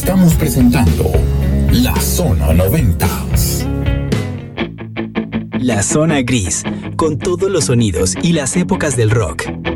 Estamos presentando La Zona 90. La Zona Gris, con todos los sonidos y las épocas del rock.